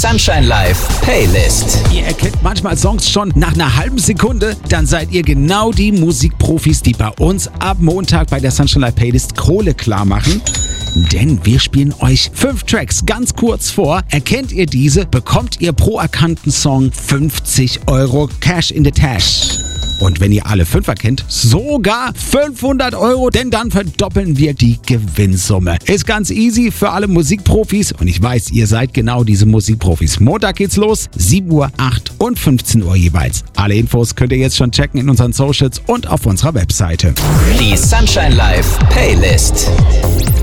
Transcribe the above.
Sunshine Live Playlist. Ihr erkennt manchmal Songs schon nach einer halben Sekunde, dann seid ihr genau die Musikprofis, die bei uns ab Montag bei der Sunshine Live Playlist Kohle klar machen. Denn wir spielen euch 5 Tracks ganz kurz vor. Erkennt ihr diese, bekommt ihr pro erkannten Song 50 € Cash in the Tash. Und wenn ihr alle 5 erkennt, sogar 500 €, denn dann verdoppeln wir die Gewinnsumme. Ist ganz easy für alle Musikprofis und ich weiß, ihr seid genau diese Musikprofis. Montag geht's los, 7 Uhr, 8 und 15 Uhr jeweils. Alle Infos könnt ihr jetzt schon checken in unseren Socials und auf unserer Webseite. Die Sunshine Live Playlist.